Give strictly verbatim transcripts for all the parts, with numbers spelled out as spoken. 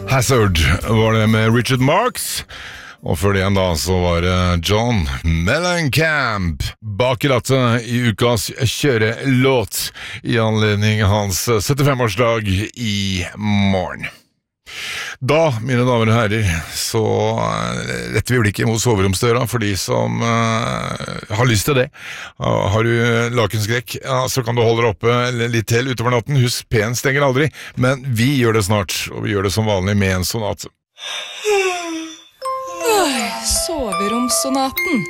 Hazard var det med Richard Marx, og før det igjen da så var det John Mellencamp bak i rattet i ukas kjørelåt i anledning hans syttifem-årsdag i morgen. Da, mine damer og herrer, så retter vi blikket mot soveromsdøra for de som uh, har lyst til det. Uh, har du lakenskrekk, ja, så kan du holde deg oppe litt til utover natten. Husk, P-en stenger aldri, men vi gjør det snart, og vi gjør det som vanlig med en sonat. Soveromssonaten.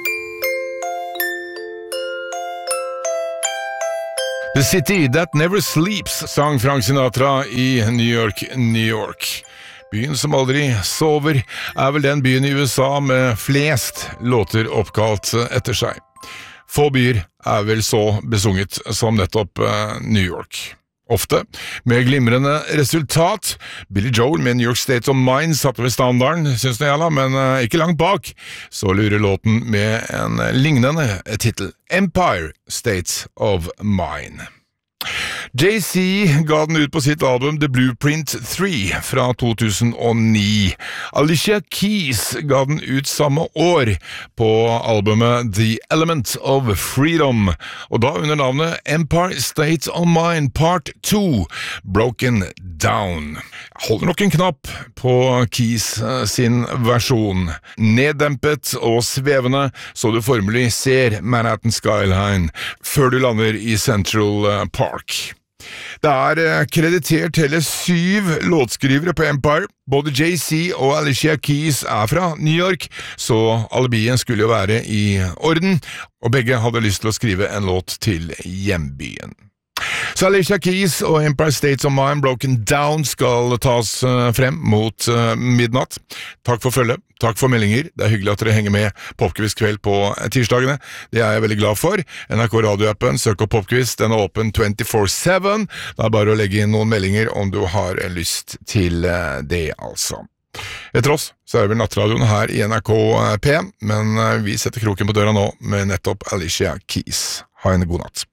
The City That Never Sleeps, sang Frank Sinatra i New York, New York. Byen som aldri sover er vel den byen i U S A med flest låter oppkalt etter seg. Få byer er vel så besunget som nettopp New York. Ofte med glimrende resultat. Billy Joel med New York State of Mind satte ved standarden, synes jeg da, men ikke langt bak. Så lurer låten med en lignende titel, Empire State of Mind. Jay-Z ga den ut på sitt album The Blueprint tre fra to tusen og ni. Alicia Keys ga den ut samme år på albumet The Element of Freedom, og da under navnet Empire State of Mind Part to, Broken Down. Jeg holder nok en knapp på Keys sin versjon. Neddempet og svevende, så du formelig ser Manhattan Skyline før du lander i Central Park. Det er kreditert hele syv låtskrivere på Empire. Både Jay-Z og Alicia Keys er fra New York, så alibien skulle jo være i orden, og begge hadde lyst til å skrive en låt til hjembyen. Så Alicia Keys og Empire State of Mind Broken Down skal tas frem mot midnatt. Takk for følge, takk for meldinger. Det er hyggelig at dere henger med Popquiz kveld på tirsdagene. Det er jeg veldig glad for. N R K radioappen, søk opp Popquiz, den er åpen twenty-four seven. Det er bare å legge inn noen meldinger om du har lyst til det, altså. Etter oss så er det vel nattradioen her i N R K P, men vi setter kroken på døra nå med nettopp Alicia Keys. Ha en god natt.